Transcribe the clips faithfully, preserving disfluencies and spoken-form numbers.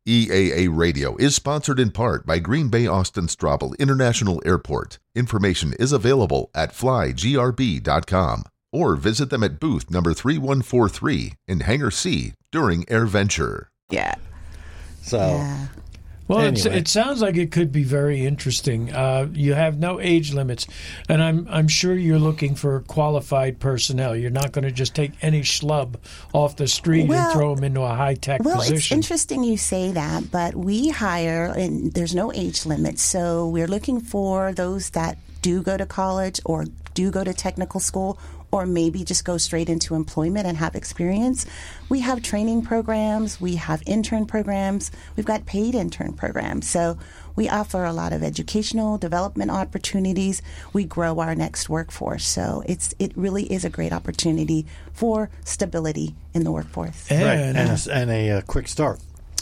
E A A Radio is sponsored in part by Green Bay Austin Straubel International Airport. Information is available at fly g r b dot com or visit them at booth number three one four three in Hangar C during AirVenture. Yeah. So, yeah. Well, anyway. it's, it sounds like it could be very interesting. Uh, you have no age limits, and I'm I'm sure you're looking for qualified personnel. You're not going to just take any schlub off the street Well- and throw them into a high-tech Well, position. it's interesting you say that, but we hire, and there's no age limit, so we're looking for those that do go to college or do go to technical school or maybe just go straight into employment and have experience. We have training programs, we have intern programs, we've got paid intern programs. So we offer a lot of educational development opportunities. We grow our next workforce. So it's it really is a great opportunity for stability in the workforce. and, right, and a, and a uh, quick start.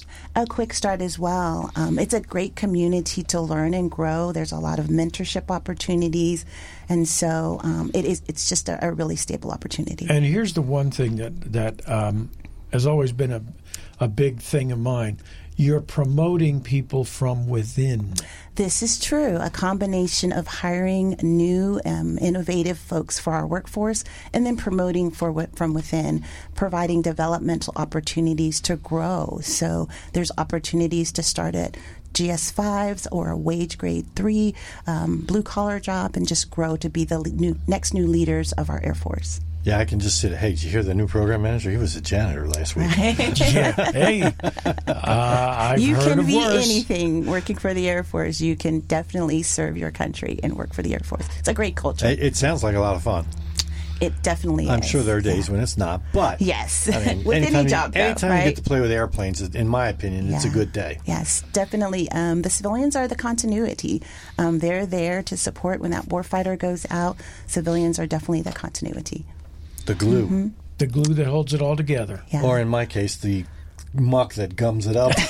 A quick start as well. Um, it's a great community to learn and grow. There's a lot of mentorship opportunities, and so um, it is. It's just a, a really stable opportunity. And here's the one thing that that um, has always been a a big thing of mine. You're promoting people from within. This is true. A combination of hiring new, um, innovative folks for our workforce, and then promoting for what from within, providing developmental opportunities to grow. So there's opportunities to start at G S fives or a wage grade three um, blue collar job, and just grow to be the new, next new leaders of our Air Force. Yeah, I can just sit. Hey, did you hear the new program manager? He was a janitor last week. Yeah, hey, uh, I've You heard can of be worse. anything working for the Air Force. You can definitely serve your country and work for the Air Force. It's a great culture. It, it sounds like a lot of fun. It definitely I'm is. sure there are days Yeah. when it's not, but Yes. I mean, With any anytime you- job, though, anytime right? you get to play with airplanes, in my opinion, it's a Yeah. good day. Yes, definitely. Um, the civilians are the continuity. Um, they're there to support when that warfighter goes out. Civilians are definitely the continuity. The glue, Mm-hmm. The glue that holds it all together. Yeah. or in my case, the muck that gums it up.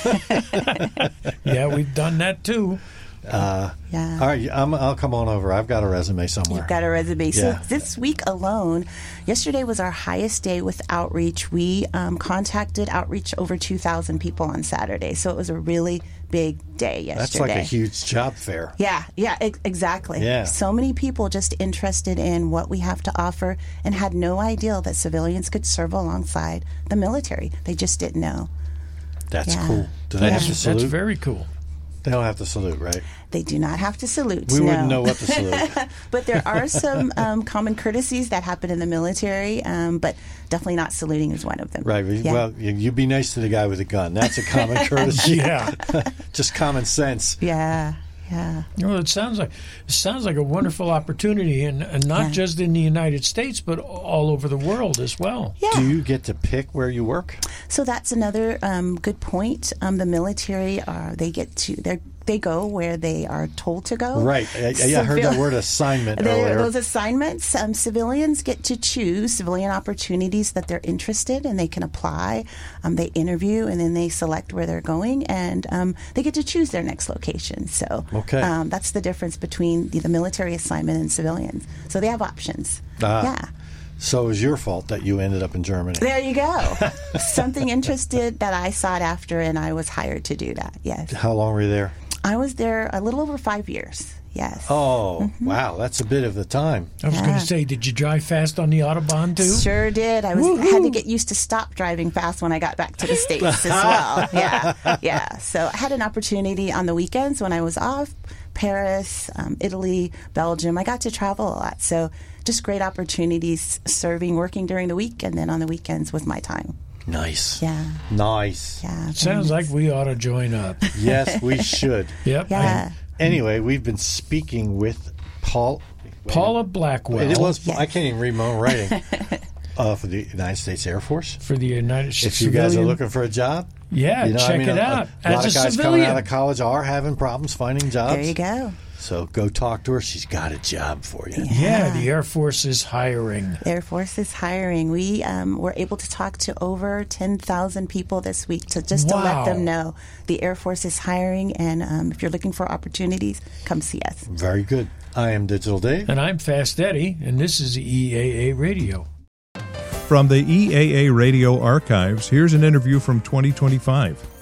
Yeah, we've done that too. uh, Yeah. all right, I'm, I'll come on over. I've got a resume somewhere. You've got a resume. Yeah. So this week alone, yesterday was our highest day with outreach. We um, contacted outreach over two thousand people on Saturday. So it was a really big day yesterday. That's like a huge job fair. Yeah, yeah, ex- exactly. Yeah. So many people just interested in what we have to offer and had no idea that civilians could serve alongside the military. They just didn't know. That's Yeah. cool. Do they Yeah. have to That's salute? very cool. They don't have to salute, right? They do not have to salute. We no. wouldn't know what to salute. But there are some um, common courtesies that happen in the military, um, but definitely not saluting is one of them. Right. Yeah. Well, you, you be nice to the guy with a gun. That's a common courtesy. Yeah. Just common sense. Yeah, yeah. Well, it sounds like it sounds like a wonderful opportunity, and, and not Yeah. just in the United States, but all over the world as well. Yeah. Do you get to pick where you work? So that's another um, good point. Um, the military, are they get to they they go where they are told to go. Right. I, I heard that word assignment There- earlier. Those assignments, um, civilians get to choose civilian opportunities that they're interested in. They can apply, um, they interview, and then they select where they're going, and um, they get to choose their next location. So Okay. um, that's the difference between the, the military assignment and civilians. So they have options. Ah. Yeah. So it was your fault that you ended up in Germany. There you go. Something interested that I sought after, and I was hired to do that. Yes. How long were you there? I was there a little over five years. Yes. Oh, Mm-hmm. wow. That's a bit of the time. I was going Yeah. to say, did you drive fast on the Autobahn too? Sure did. I was had to get used to stop driving fast when I got back to the States as well. Yeah, yeah. So I had an opportunity on the weekends when I was off, Paris, um, Italy, Belgium. I got to travel a lot. So just great opportunities serving, working during the week, and then on the weekends was my time. Nice. Yeah, Nice. yeah. Sounds like we ought to join up. Yes, we should. Yep. Yeah. Anyway, we've been speaking with Paul. Paula Blackwell It was. Yes. I can't even read my own writing. Uh, for the United States Air Force. for the United States. If you guys are civilian- looking for a job, yeah, you know, check I mean, it a, out. A, a lot As of a guys civilian, coming out of college are having problems finding jobs. There you go. So go talk to her. She's got a job for you. yeah, the Air Force is hiring. Air Force is hiring. We um, were able to talk to over ten thousand people this week to just to Wow. let them know the Air Force is hiring, and um, if you're looking for opportunities, come see us. Very good. I am Digital Dave. And I'm Fast Eddie, and this is E A A Radio. From the E A A Radio archives, here's an interview from twenty twenty-five.